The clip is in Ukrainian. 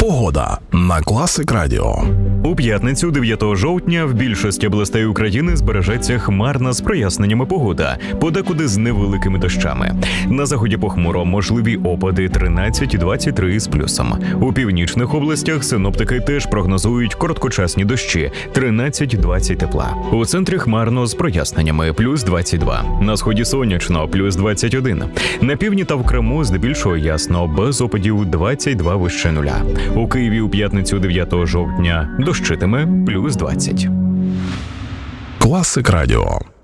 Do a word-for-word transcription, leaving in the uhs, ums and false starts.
Погода на Класик Радіо. У п'ятницю, дев'ятого жовтня, в більшості областей України збережеться хмарна з проясненнями погода, подекуди з невеликими дощами. На заході похмуро, можливі опади тринадцять-двадцять три з плюсом. У північних областях синоптики теж прогнозують короткочасні дощі тринадцять-двадцять тепла. У центрі хмарно з проясненнями плюс двадцять два. На сході сонячно плюс двадцять один. На півдні та в Криму здебільшого ясно, без опадів двадцять два вище нуля. У Києві у п'ятницю дев'ятого жовтня дощитиме плюс двадцять. Класик Радіо.